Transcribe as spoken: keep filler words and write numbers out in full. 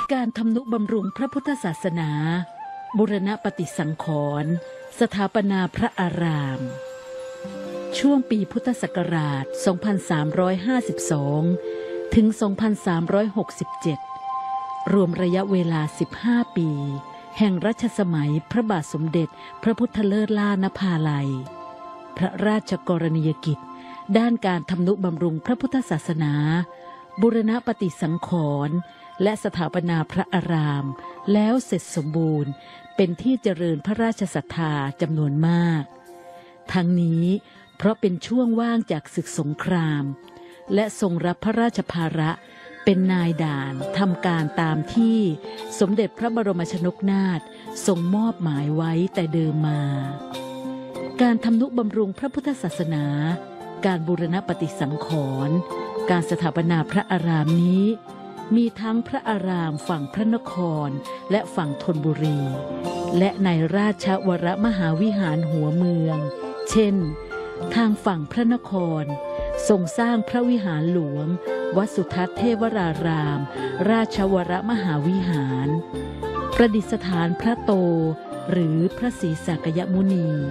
การทำนุบำรุงพระพุทธศาสนาบูรณปฏิสังขรณ์สถาปนาพระอาราม ช่วงปีพุทธศักราช สองพันสามร้อยห้าสิบสอง ถึง สองพันสามร้อยหกสิบเจ็ด รวมระยะเวลา สิบห้า ปี แห่งรัชสมัยพระบาทสมเด็จพระพุทธเลิศล่านภาลัย พระราชกรณียกิจด้านการทำนุบำรุงพระพุทธศาสนาบูรณปฏิสังขรณ์และสถาปนาพระอารามแล้วเสร็จสมบูรณ์เป็นที่เจริญพระราชศรัทธาจำนวนมากทั้งนี้เพราะเป็นช่วงว่างจากศึกสงครามและทรงรับพระราชภาระเป็นนายด่านทำการตามที่สมเด็จพระบรมชนกนาถทรงมอบหมายไว้แต่เดิมมาการทำนุบำรุงพระพุทธศาสนาการบูรณปฏิสังขรณ์การสถาปนาพระอารามนี้มีทั้งพระอารามฝั่งพระนครและฝั่งธนบุรีและในราชวรมหาวิหารหัวเมืองเช่นทางฝั่งพระนครทรงสร้างพระวิหารหลวงวัดสุทัศน์เทวราราม ราชวรมหาวิหารประดิษฐานพระโตหรือพระศรีสักยมุนี